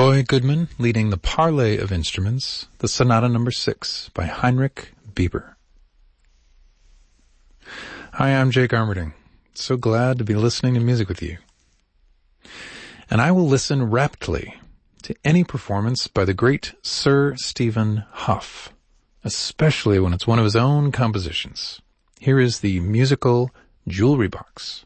Roy Goodman leading the Parley of Instruments, the Sonata No. 6 by Heinrich Bieber. Hi, I'm Jake Armerding. So glad to be listening to music with you. And I will listen raptly to any performance by the great Sir Stephen Hough, especially when it's one of his own compositions. Here is the musical Jewelry Box.